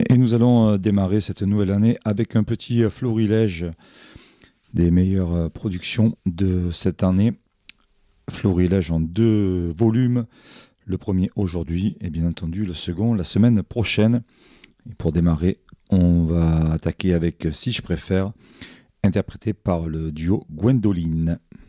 Et nous allons démarrer cette nouvelle année avec un petit florilège des meilleures productions de cette année. Florilège en 2 volumes. Le premier aujourd'hui et bien entendu le second la semaine prochaine. Et pour démarrer, on va attaquer avec Si je préfère, interprété par le duo Gwendoline.